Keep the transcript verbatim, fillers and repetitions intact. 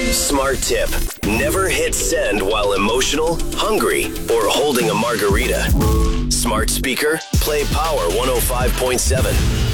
Smart tip. Never hit send while emotional, hungry, or holding a margarita. Smart speaker, play Power one oh five point seven.